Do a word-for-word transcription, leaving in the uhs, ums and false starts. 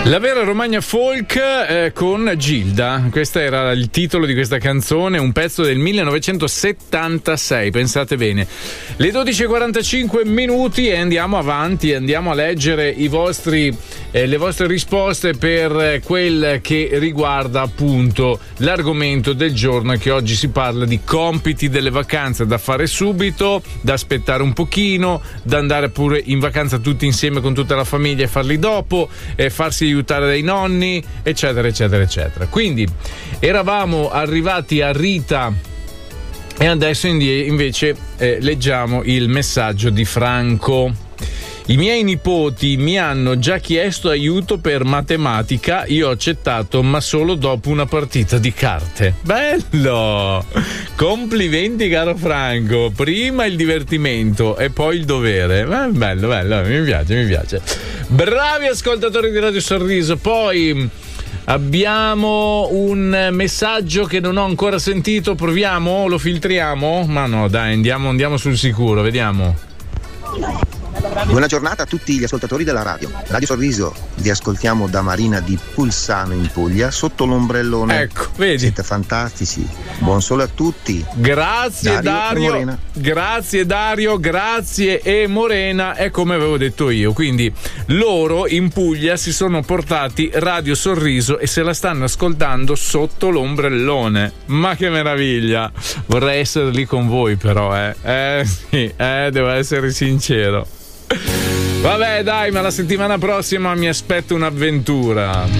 La vera Romagna folk eh, con Gilda, questo era il titolo di questa canzone, un pezzo del millenovecentosettantasei, pensate bene. Le dodici e quarantacinque minuti e andiamo avanti, andiamo a leggere i vostri, eh, le vostre risposte per quel che riguarda appunto l'argomento del giorno, che oggi si parla di compiti delle vacanze da fare subito, da aspettare un pochino, da andare pure in vacanza tutti insieme con tutta la famiglia e farli dopo, e farsi aiutare dai nonni, eccetera eccetera eccetera. Quindi eravamo arrivati a Rita e adesso invece eh, leggiamo il messaggio di Franco. I miei nipoti mi hanno già chiesto aiuto per matematica, io ho accettato, ma solo dopo una partita di carte. Bello! Complimenti caro Franco, prima il divertimento e poi il dovere. Eh, bello, bello, mi piace, mi piace. Bravi ascoltatori di Radio Sorriso. Poi abbiamo un messaggio che non ho ancora sentito, proviamo? Lo filtriamo? Ma no, dai, andiamo, andiamo sul sicuro, vediamo. Buona giornata a tutti gli ascoltatori della radio. Radio Sorriso, vi ascoltiamo da Marina di Pulsano in Puglia, sotto l'ombrellone. Ecco, vedi. Siete fantastici. Buon sole a tutti. Grazie Dario. Dario. Grazie Dario, grazie e Morena, è come avevo detto io. Quindi loro in Puglia si sono portati Radio Sorriso e se la stanno ascoltando sotto l'ombrellone. Ma che meraviglia! Vorrei essere lì con voi però, eh. Eh sì, eh, devo essere sincero. Vabbè dai, ma la settimana prossima mi aspetta un'avventura.